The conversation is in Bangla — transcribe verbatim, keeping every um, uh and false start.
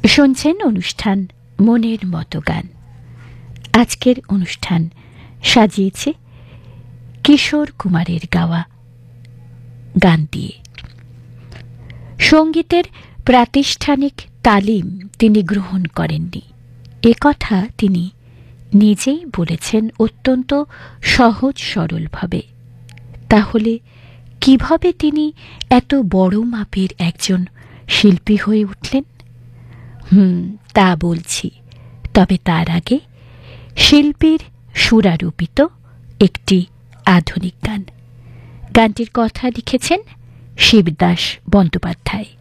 শুনছেন অনুষ্ঠান মনের মতো গান। আজকের অনুষ্ঠান সাজিয়েছে কিশোর কুমারের গাওয়া গান দিয়ে। সঙ্গীতের প্রাতিষ্ঠানিক তালিম তিনি গ্রহণ করেননি, এ কথা তিনি নিজেই বলেছেন অত্যন্ত সহজ সরলভাবে। তাহলে কিভাবে তিনি এত বড় মাপের একজন শিল্পী হয়ে উঠলেন? হুম তা বলছি, তবে তার আগে শিল্পীর সুরারোপিত একটি আধুনিক গান। গানটির কথা লিখেছেন শিবদাস বন্দ্যোপাধ্যায়।